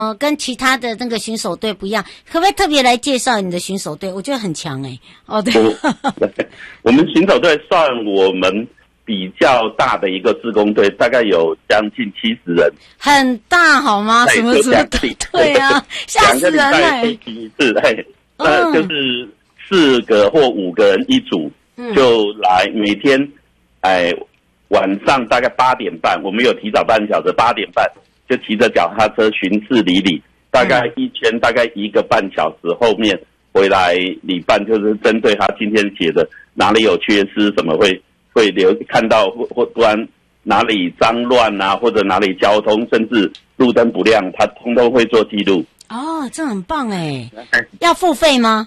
跟其他的那个巡守队不一样，可不可以特别来介绍你的巡守队？我觉得很强对。 我们巡守队算我们比较大的一个志工队，大概有将近70人， 很大好吗？什么对啊，吓死人了。 一次，就是4个或5个人一组，就来每天，晚上大概8点半，我们有提早半小时，8点半就骑着脚踏车巡视里里，大概一圈大概1个半小时，后面回来理办，就是针对他今天写的哪里有缺失，什么会看到或不然哪里脏乱啊，或者哪里交通甚至路灯不亮，他通通会做记录。 这很棒要付费吗？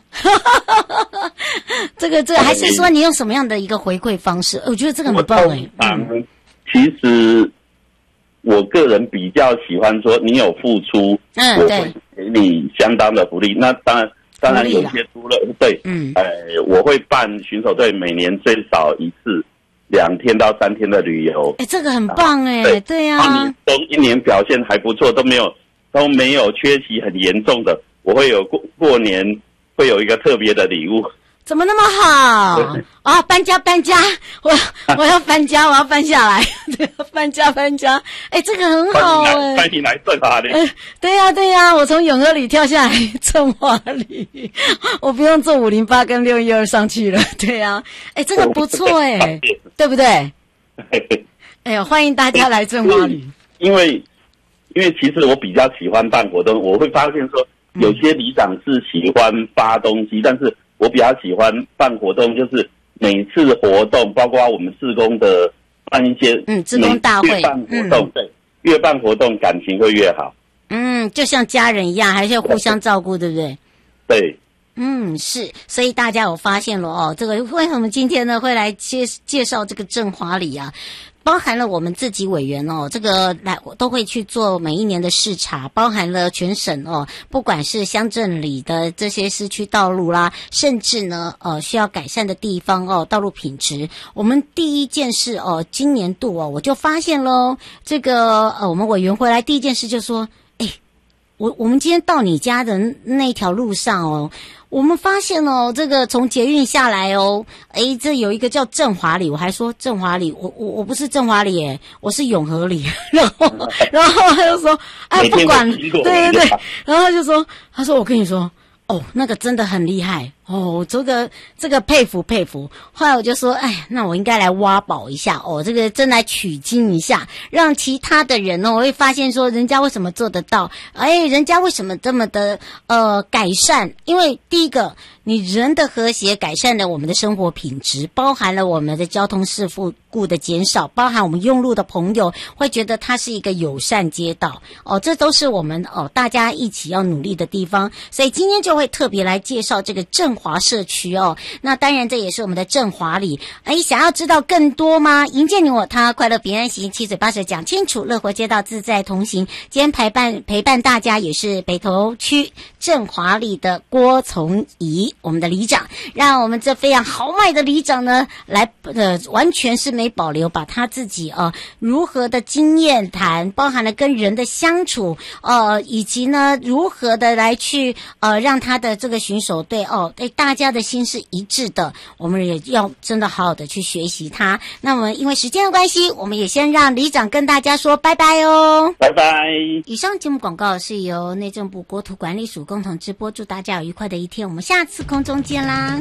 这个还是说你用什么样的一个回馈方式？我觉得这个很棒其实我个人比较喜欢说你有付出，我会给你相当的福利。那当然有些除了对，我会办巡守队每年最少一次2天到3天的旅游。 这个很棒对啊。 你都一年表现还不错，都没有缺席很严重的，我会有过年会有一个特别的礼物。 怎么那么好搬家，我要搬家，我要搬下来，搬家，这个很好欢迎来正华里。 对呀，我从永和里跳下来正华里，我不用坐508跟612上去了。对呀，这个不错对不对？欢迎大家来正华里。 因为其实我比较喜欢办活动，我会发现说有些里长是喜欢发东西，但是我比较喜欢办活动，就是每次活动，包括我们志工的办一些志工大会， 越办活动，对，越办活动感情会越好。 就像家人一样，还是要互相照顾，对不对？ 对。 是，所以大家有发现了这个为什么今天呢会来介绍这个正华里啊？包含了我们自己委员这个都会去做每一年的视察，包含了全省不管是乡镇里的这些市区道路啦，甚至呢需要改善的地方道路品质。我们第一件事今年度我就发现咯，这个我们委员回来第一件事就说，我们今天到你家的那条路上我们发现这个从捷运下来这有一个叫正华里，我还说正华里，我不是正华里我是永和里，然后他就说不管，对，然后他说我跟你说那个真的很厉害这个佩服。后来我就说，那我应该来挖宝一下这个真来取经一下，让其他的人我会发现说人家为什么做得到，人家为什么这么的改善。因为第一个，你人的和谐改善了我们的生活品质，包含了我们的交通事故的减少，包含我们用路的朋友会觉得它是一个友善街道这都是我们大家一起要努力的地方。所以今天就会特别来介绍这个正华社区那当然这也是我们的正华里。想要知道更多吗？迎接你我他，快乐平安行，七嘴八舌讲清楚，乐活街道自在同行。今天陪伴大家也是北投区正华里的郭从仪，我们的里长，让我们这非常豪迈的里长呢来完全是没保留，把他自己如何的经验谈，包含了跟人的相处以及呢如何的来去让他的这个巡守队大家的心是一致的，我们也要真的好好的去学习他。那我们因为时间的关系，我们也先让里长跟大家说拜拜拜拜。 以上节目广告是由内政部国土管理署共同直播，祝大家有愉快的一天，我们下次空中见啦。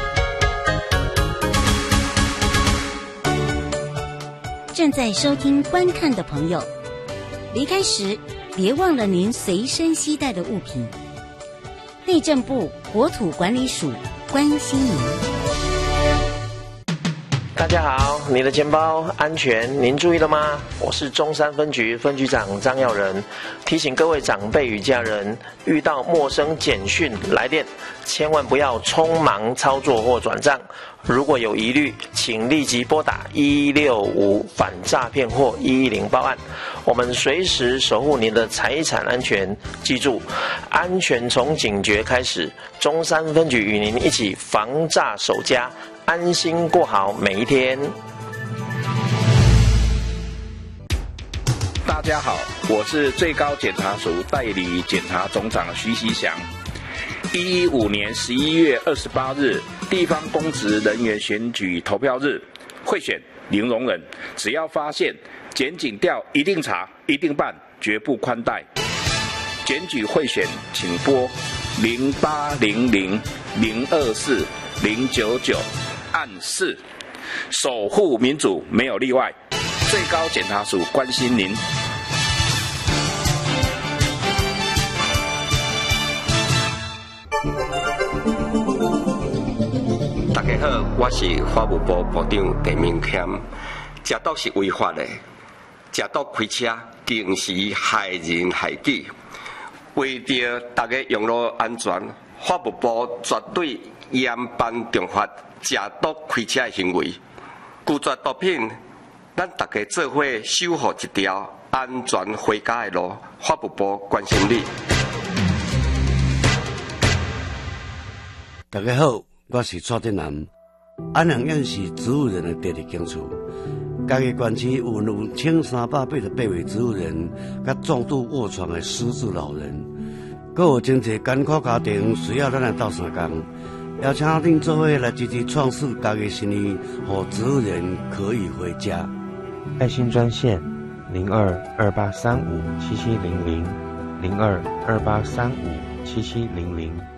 正在收听观看的朋友，离开时别忘了您随身携带的物品。内政部国土管理署关心您。 大家好，你的钱包安全，您注意了吗？我是中山分局分局长张耀仁，提醒各位长辈与家人，遇到陌生简讯来电，千万不要匆忙操作或转账。如果有疑虑，请立即拨打1165反诈骗或110报案，我们随时守护您的财产安全。记住，安全从警觉开始，中山分局与您一起防诈守家，安心过好每一天。 家好，我是最高检察署代理检察总长徐锡祥。115年11月28日，地方公职人员选举投票日，贿选零容忍，只要发现检警调一定查，一定办，绝不宽待。检举贿选，请拨0800-024-099按4，守护民主没有例外。最高检察署关心您。 大家好，我是法务部部长陈明谦。食毒是违法的，食毒开车更是害人害己。为着大家用路安全，法务部绝对严办重罚食毒开车的行为。拒绝毒品，咱大家做伙守护一条安全回家的路。法务部关心你。 大家好，我是蔡振南。安阳县是植物人的第二警处，家己县区有1388位植物人，甲重度卧床的失智老人，阁有真侪艰苦家庭需要咱来斗相共。邀请恁做伙来积极创事家己生意，让植物人可以回家。 爱心专线0228357700，0228357700。